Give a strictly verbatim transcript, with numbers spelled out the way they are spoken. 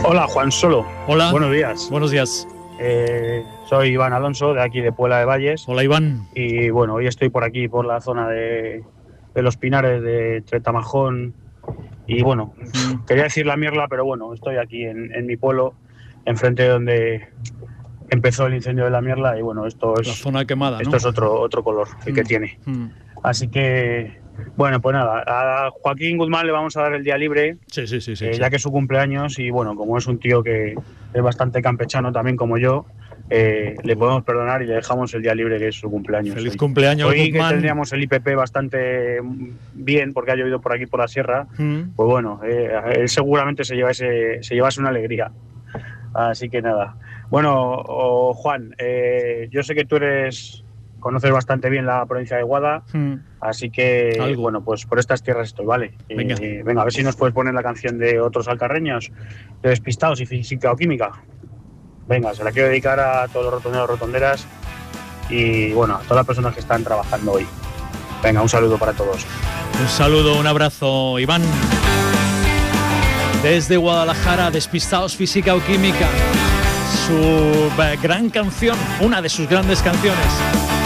Hola, Juan Solo. Hola. Buenos días. Buenos días. Eh, soy Iván Alonso, de aquí de Puebla de Valles. Hola, Iván. Y bueno, hoy estoy por aquí, por la zona de, de Los Pinares, de Tretamajón. Y bueno, mm. quería decir la Mierla, pero bueno, estoy aquí en, en mi pueblo, enfrente de donde empezó el incendio de la Mierla. Y bueno, esto es... La zona quemada, Esto ¿no? es otro, otro color el mm. que tiene. Mm. Así que... Bueno, pues nada, a Joaquín Guzmán le vamos a dar el día libre, sí, sí, sí, sí, eh, sí. ya que es su cumpleaños y bueno, como es un tío que es bastante campechano también como yo, eh, le podemos perdonar y le dejamos el día libre, que es su cumpleaños. Feliz hoy. cumpleaños, Hoy Guzmán. que tendríamos el I P P bastante bien porque ha llovido por aquí por la sierra, mm. pues bueno, eh, él seguramente se llevase, se llevase una alegría. Así que nada. Bueno, oh, Juan, eh, yo sé que tú eres... conoces bastante bien la provincia de Guada, mm. así que, Algo. bueno, pues por estas tierras estoy, ¿vale? Venga. Eh, venga, a ver si nos puedes poner la canción de Otros Alcarreños, de Despistados y Física o Química. Venga, se la quiero dedicar a todos los rotonderos, rotonderas y, bueno, a todas las personas que están trabajando hoy. Venga, un saludo para todos. Un saludo, un abrazo, Iván. Desde Guadalajara, Despistados, Física o Química. Su gran canción, una de sus grandes canciones.